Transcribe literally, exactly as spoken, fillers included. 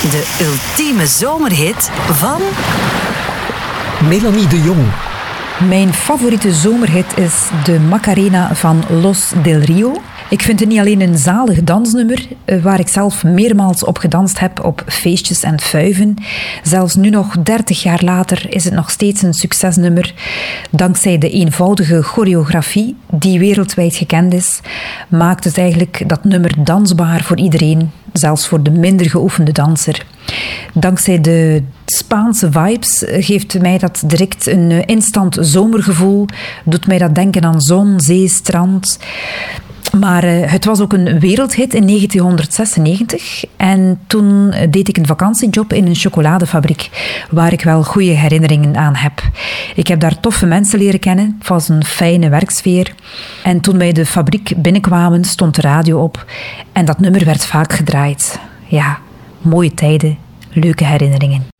De ultieme zomerhit van... Melanie de Jong. Mijn favoriete zomerhit is de Macarena van Los del Rio. Ik vind het niet alleen een zalig dansnummer, waar ik zelf meermaals op gedanst heb op feestjes en fuiven. Zelfs nu nog, dertig jaar later, is het nog steeds een succesnummer. Dankzij de eenvoudige choreografie, die wereldwijd gekend is, maakt het eigenlijk dat nummer dansbaar voor iedereen, zelfs voor de minder geoefende danser. Dankzij de Spaanse vibes geeft mij dat direct een instant zomergevoel, doet mij dat denken aan zon, zee, strand. Maar uh, het was ook een wereldhit in negentienhonderdzesennegentig. En toen deed ik een vakantiejob in een chocoladefabriek, waar ik wel goede herinneringen aan heb. Ik heb daar toffe mensen leren kennen. Het was een fijne werksfeer. En toen wij de fabriek binnenkwamen, stond de radio op. En dat nummer werd vaak gedraaid. Ja, mooie tijden, leuke herinneringen.